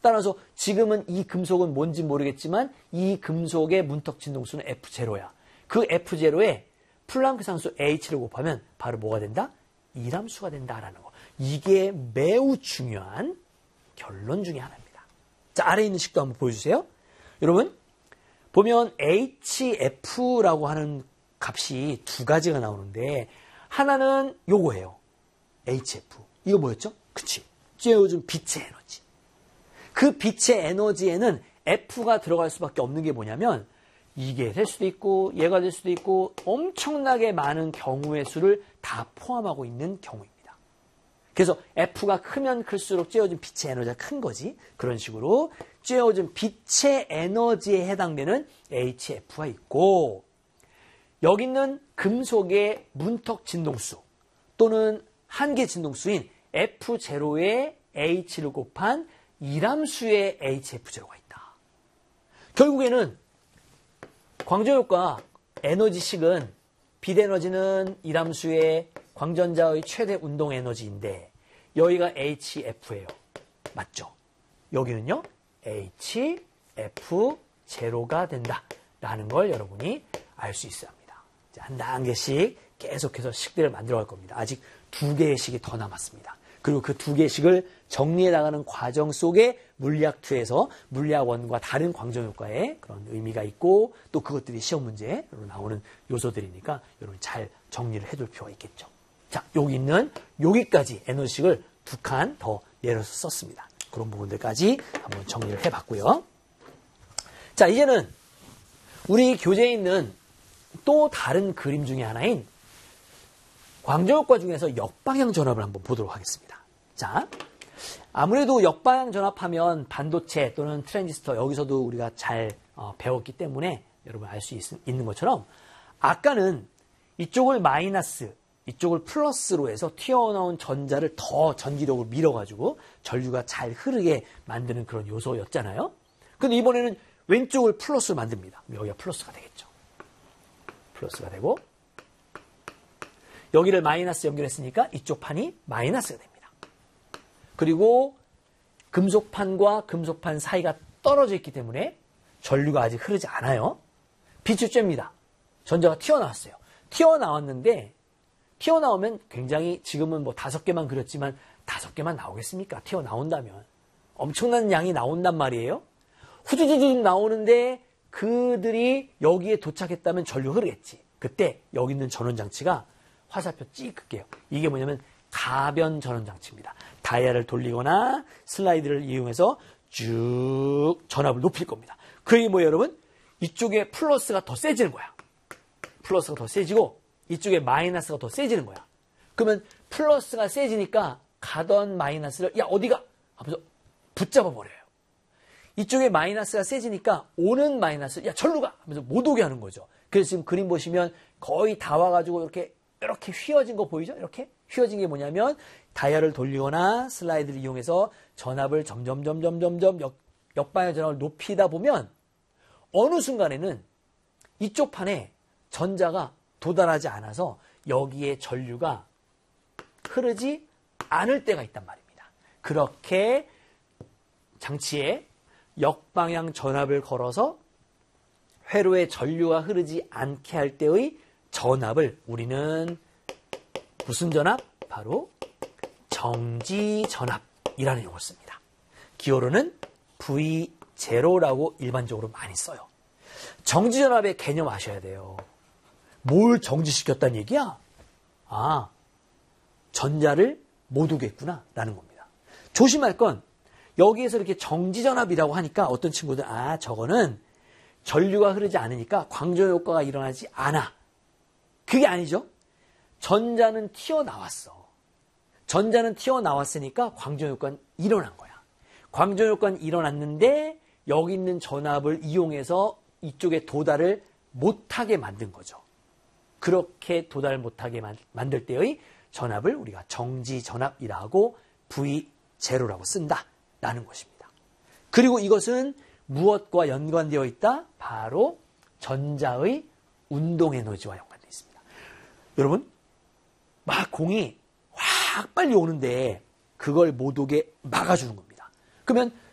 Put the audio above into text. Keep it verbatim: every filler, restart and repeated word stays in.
따라서 지금은 이 금속은 뭔지 모르겠지만 이 금속의 문턱 진동수는 에프 제로야. 그 에프 제로에 플랑크 상수 H를 곱하면 바로 뭐가 된다? 이람수가 된다라는 거. 이게 매우 중요한 결론 중에 하나입니다. 자, 아래에 있는 식도 한번 보여주세요. 여러분, 보면 에이치에프라고 하는 값이 두 가지가 나오는데 하나는 요거예요. 에이치에프. 이거 뭐였죠? 그치. 쬐어준 빛의 에너지. 그 빛의 에너지에는 F가 들어갈 수밖에 없는 게 뭐냐면 이게 될 수도 있고 얘가 될 수도 있고 엄청나게 많은 경우의 수를 다 포함하고 있는 경우입니다. 그래서 F가 크면 클수록 쬐어준 빛의 에너지가 큰 거지. 그런 식으로 쬐어준 빛의 에너지에 해당되는 에이치에프가 있고 여기 있는 금속의 문턱 진동수 또는 한계 진동수인 에프 제로에 H를 곱한 이람수의 에이치에프 제로가 있다. 결국에는 광전효과 에너지식은 빛 에너지는 이람수의 광전자의 최대 운동 에너지인데 여기가 에이치에프예요. 맞죠? 여기는요. 에이치에프 제로가 된다라는 걸 여러분이 알 수 있어야 합니다. 한 단계씩 계속해서 식들을 만들어 갈 겁니다. 아직 두 개의 식이 더 남았습니다. 그리고 그 두 개의 식을 정리해 나가는 과정 속에 물리학투에서 물리학원과 다른 광전효과의 그런 의미가 있고 또 그것들이 시험 문제로 나오는 요소들이니까 여러분 잘 정리를 해둘 필요가 있겠죠. 자, 여기 있는 여기까지 에너지식을 두 칸 더 내려서 썼습니다. 그런 부분들까지 한번 정리를 해봤고요. 자, 이제는 우리 교재에 있는 또 다른 그림 중에 하나인 광전효과 중에서 역방향 전압을 한번 보도록 하겠습니다. 자, 아무래도 역방향 전압하면 반도체 또는 트랜지스터 여기서도 우리가 잘 어, 배웠기 때문에 여러분 알 수 있는 것처럼 아까는 이쪽을 마이너스, 이쪽을 플러스로 해서 튀어나온 전자를 더 전기력으로 밀어가지고 전류가 잘 흐르게 만드는 그런 요소였잖아요. 근데 이번에는 왼쪽을 플러스로 만듭니다. 여기가 플러스가 되겠죠. 플러스가 되고 여기를 마이너스 연결했으니까 이쪽 판이 마이너스가 됩니다. 그리고 금속판과 금속판 사이가 떨어져 있기 때문에 전류가 아직 흐르지 않아요. 빛이 쬐입니다. 전자가 튀어나왔어요. 튀어나왔는데 튀어나오면 굉장히 지금은 뭐 다섯 개만 그렸지만 다섯 개만 나오겠습니까? 튀어나온다면. 엄청난 양이 나온단 말이에요. 후두두두 나오는데 그들이 여기에 도착했다면 전류 흐르겠지. 그때 여기 있는 전원장치가 화살표 찍 끌게요. 이게 뭐냐면 가변 전원장치입니다. 다이아를 돌리거나 슬라이드를 이용해서 쭉 전압을 높일 겁니다. 그게 뭐예요, 여러분? 이쪽에 플러스가 더 세지는 거야. 플러스가 더 세지고 이쪽에 마이너스가 더 세지는 거야. 그러면 플러스가 세지니까 가던 마이너스를 야 어디가? 하면서 붙잡아 버려요. 이쪽에 마이너스가 세지니까 오는 마이너스 야 절로 가! 하면서 못 오게 하는 거죠. 그래서 지금 그림 보시면 거의 다 와가지고 이렇게 이렇게 휘어진 거 보이죠? 이렇게 휘어진 게 뭐냐면 다이아를 돌리거나 슬라이드를 이용해서 전압을 점점 점점 점점 역, 역방향 전압을 높이다 보면 어느 순간에는 이쪽 판에 전자가 도달하지 않아서 여기에 전류가 흐르지 않을 때가 있단 말입니다. 그렇게 장치에 역방향 전압을 걸어서 회로에 전류가 흐르지 않게 할 때의 전압을 우리는 무슨 전압? 바로 정지 전압이라는 용어를 씁니다. 기호로는 브이 제로라고 일반적으로 많이 써요. 정지 전압의 개념 아셔야 돼요. 뭘 정지시켰다는 얘기야? 아, 전자를 못 오겠구나 라는 겁니다. 조심할 건 여기에서 이렇게 정지 전압이라고 하니까 어떤 친구들 아 저거는 전류가 흐르지 않으니까 광전효과가 일어나지 않아. 그게 아니죠. 전자는 튀어나왔어. 전자는 튀어나왔으니까 광전효과는 일어난 거야. 광전효과는 일어났는데 여기 있는 전압을 이용해서 이쪽에 도달을 못하게 만든 거죠. 그렇게 도달 못하게 만들 때의 전압을 우리가 정지 전압이라고 브이 제로라고 쓴다라는 것입니다. 그리고 이것은 무엇과 연관되어 있다? 바로 전자의 운동 에너지와 연관되어 있습니다. 여러분, 막 공이 확 빨리 오는데 그걸 못 오게 막아주는 겁니다. 그러면